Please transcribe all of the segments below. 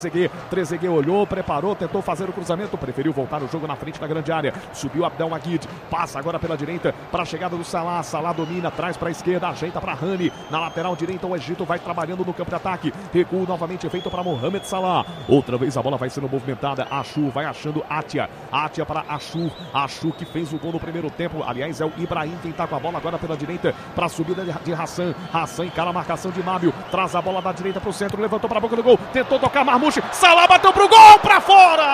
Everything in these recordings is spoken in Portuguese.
Trezeguet olhou, preparou, tentou fazer o cruzamento, preferiu voltar o jogo na frente da grande área, subiu Abdelmajid, passa agora pela direita para a chegada do Salah, Salah domina, traz para a esquerda, ajeita para Rani, na lateral direita o Egito vai trabalhando no campo de ataque, recuo novamente feito para Mohamed Salah, outra vez a bola vai sendo movimentada, Ashur vai achando Atia para Ashur que fez o gol no primeiro tempo, aliás é o Ibrahim quem tá com a bola agora pela direita para a subida de Hassan encara a marcação de Mábio, traz a bola da direita para o centro, levantou para a boca do gol, tentou tocar Marmouche, Salah bateu pro gol, pra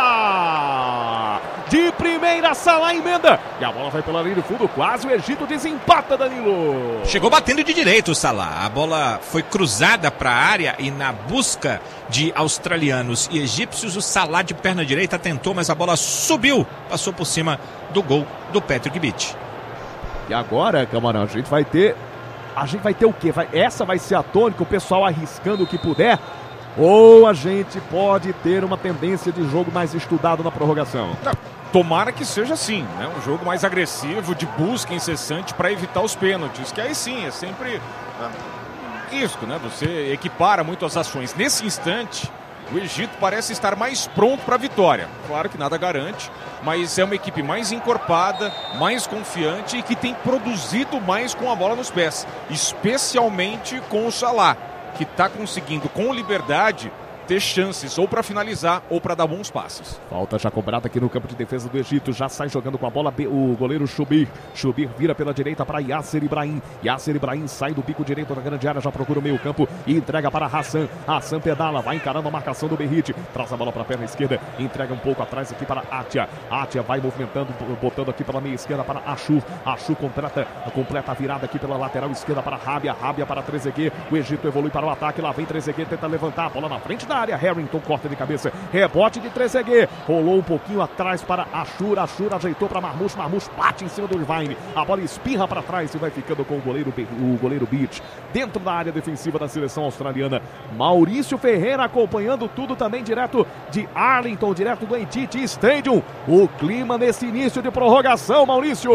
fora! De primeira, Salah emenda. E a bola vai pela linha de fundo, quase o Egito desempata, Danilo. Chegou batendo de direito o Salah. A bola foi cruzada para a área e na busca de australianos e egípcios, o Salah de perna direita tentou, mas a bola subiu, passou por cima do gol do Patrick Beach. E agora, Camarão, a gente vai ter o quê? Essa vai ser a tônica, o pessoal arriscando o que puder. Ou a gente pode ter uma tendência de jogo mais estudado na prorrogação? Tomara que seja assim, né? Um jogo mais agressivo, de busca incessante para evitar os pênaltis, que aí sim, é sempre risco, né? Você equipara muito as ações. Nesse instante, o Egito parece estar mais pronto para a vitória. Claro que nada garante, mas é uma equipe mais encorpada, mais confiante e que tem produzido mais com a bola nos pés, especialmente com o Salah, que está conseguindo, com liberdade, ter chances ou para finalizar ou para dar bons passes. Falta já cobrada aqui no campo de defesa do Egito, já sai jogando com a bola o goleiro Choubir vira pela direita para Yasser Ibrahim sai do bico direito da grande área, já procura o meio campo e entrega para Hassan pedala, vai encarando a marcação do Berrit, traz a bola para a perna esquerda, entrega um pouco atrás aqui para Atia vai movimentando, botando aqui pela meia esquerda para Ashur completa a virada aqui pela lateral esquerda para Rabia para Trezeguet, o Egito evolui para o ataque, lá vem Trezeguet, tenta levantar a bola na frente da área, Harrington corta de cabeça, rebote de Trezeguet, rolou um pouquinho atrás para Ashur ajeitou para Marmouche bate em cima do Irvine, a bola espirra para trás e vai ficando com o goleiro Beach, dentro da área defensiva da seleção australiana. Maurício Ferreira acompanhando tudo também direto de Arlington, direto do NTT Stadium, o clima nesse início de prorrogação, Maurício.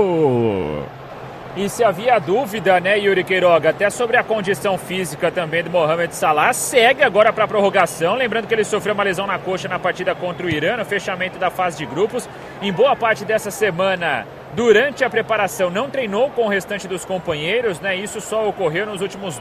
E se havia dúvida, né, Yuri Queiroga, até sobre a condição física também do Mohamed Salah, segue agora para a prorrogação, lembrando que ele sofreu uma lesão na coxa na partida contra o Irã, no fechamento da fase de grupos. Em boa parte dessa semana, durante a preparação, não treinou com o restante dos companheiros, né, isso só ocorreu nos últimos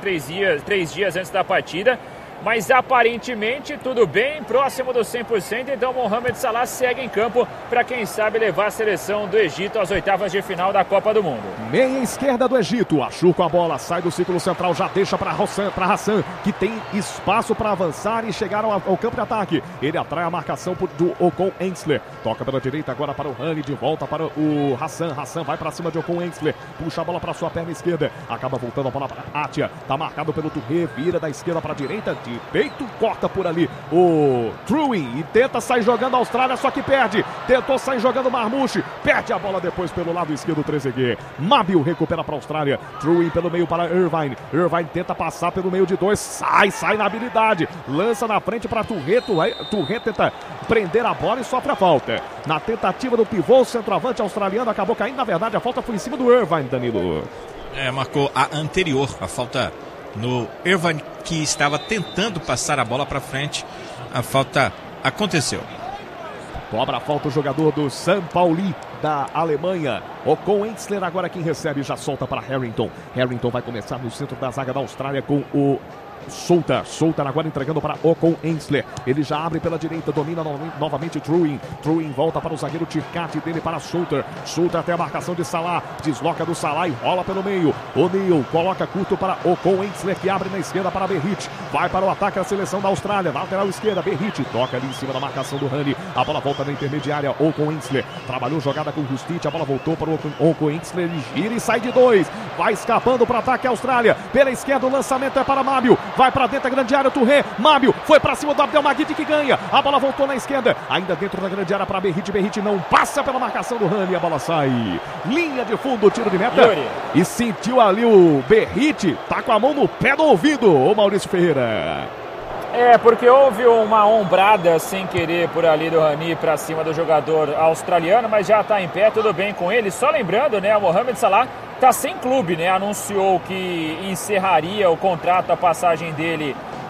3 dias antes da partida. Mas aparentemente tudo bem, próximo do 100%, então Mohamed Salah segue em campo para quem sabe levar a seleção do Egito às oitavas de final da Copa do Mundo. Meia esquerda do Egito, Ashur com a bola, sai do círculo central, já deixa para Hassan, que tem espaço para avançar e chegar ao campo de ataque. Ele atrai a marcação do Ocon Ensler, toca pela direita agora para o Rani, de volta para o Hassan vai para cima de Ocon Ensler, puxa a bola para sua perna esquerda, acaba voltando a bola para Atia, tá marcado pelo Touré, vira da esquerda para a direita, de peito, corta por ali o Truin e tenta sair jogando a Austrália, só que perde, tentou sair jogando Marmouche, perde a bola depois pelo lado esquerdo, Trezeguet, Mábio recupera para a Austrália, Truin pelo meio para Irvine tenta passar pelo meio de dois, sai na habilidade, lança na frente para Touré tenta prender a bola e sofre a falta, na tentativa do pivô, o centroavante australiano acabou caindo, na verdade a falta foi em cima do Irvine, Danilo. Marcou a anterior, a falta no Irvine, que estava tentando passar a bola para frente. A falta aconteceu. Cobra a falta o jogador do São Paulo da Alemanha. Ocon Ensler agora quem recebe, já solta para Harrington vai começar no centro da zaga da Austrália com o Soutar agora entregando para Ocon Ensler, ele já abre pela direita, domina novamente Truin volta para o zagueiro Tircati, dele para Soutar até a marcação de Salah, desloca do Salah e rola pelo meio, O'Neal coloca curto para Ocon Ensler, que abre na esquerda para Berrit, vai para o ataque a seleção da Austrália, lateral esquerda, Berrit toca ali em cima da marcação do Rani, a bola volta na intermediária, Ocon Ensler trabalhou jogada com Rustich, a bola voltou para o Ocon Ensler, ele gira e sai de dois, vai escapando para o ataque a Austrália, pela esquerda o lançamento é para Mábio, vai para dentro da grande área, Touré, Mábio foi para cima do Abdelmajid, que ganha, a bola voltou na esquerda, ainda dentro da grande área para Berrit não passa pela marcação do Rani, a bola sai, linha de fundo, tiro de meta, Yuri. E sentiu ali o Berrit, tá com a mão no pé do ouvido, o Maurício Ferreira. Porque houve uma ombrada sem querer por ali do Rani para cima do jogador australiano, mas já está em pé, tudo bem com ele. Só lembrando, né, o Mohamed Salah está sem clube, né? Anunciou que encerraria o contrato, a passagem dele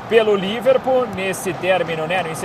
pelo Liverpool nesse término, né? No